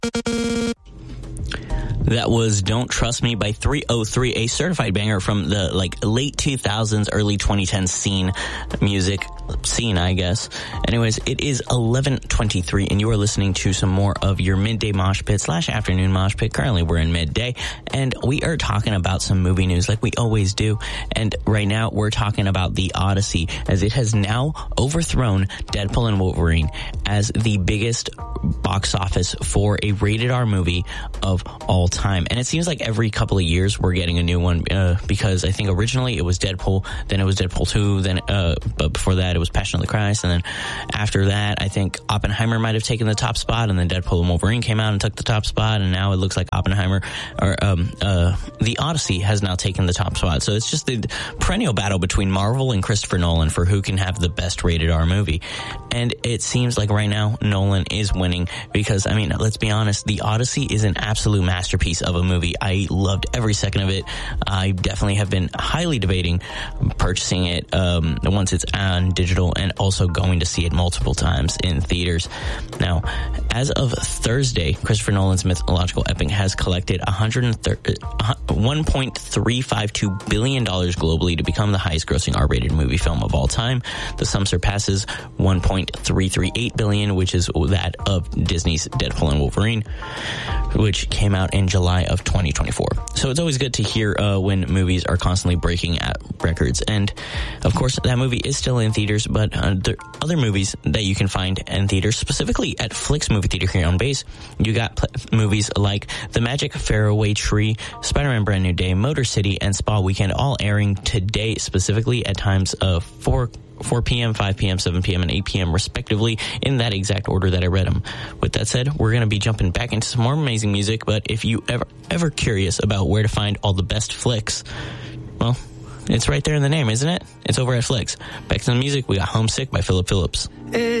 That was Don't Trust Me by 303, a certified banger from the late 2000s, early 2010s scene, I guess. Anyways, it is 11:23 and you are listening to some more of your midday mosh pit / afternoon mosh pit. Currently we're in midday and we are talking about some movie news like we always do. And right now we're talking about The Odyssey, as it has now overthrown Deadpool and Wolverine as the biggest box office for a rated R movie of all time. And it seems like every couple of years we're getting a new one, because I think originally it was Deadpool, then it was Deadpool 2, then but before that it was Passion of the Christ, and then after that I think Oppenheimer might have taken the top spot, and then Deadpool and Wolverine came out and took the top spot, and now it looks like The Odyssey has now taken the top spot. So it's just the perennial battle between Marvel and Christopher Nolan for who can have the best rated R movie. And it seems like right now Nolan is winning because, I mean, let's be honest, The Odyssey is an absolute masterpiece of a movie. I loved every second of it. I definitely have been highly debating purchasing it once it's on digital, and also going to see it multiple times in theaters. Now, as of Thursday, Christopher Nolan's mythological epic has collected $1.352 billion globally to become the highest grossing R-rated movie film of all time. The sum surpasses $1.338 billion, which is that of Disney's Deadpool and Wolverine, which came out in July of 2024. So it's always good to hear when movies are constantly breaking at records. And of course, that movie is still in theaters, but there are other movies that you can find in theaters, specifically at Flicks Movie Theater here on base. You got movies like The Magic Faraway Tree, Spider-Man Brand New Day, Motor City, and Spa Weekend, all airing today, specifically at times of 4 p.m., 5 p.m., 7 p.m., and 8 p.m. respectively, in that exact order that I read them. With that said, we're going to be jumping back into some more amazing music, but if you ever curious about where to find all the best flicks, well, it's right there in the name, isn't it? It's over at Flicks. Back to the music, we got Homesick by Philip Phillips.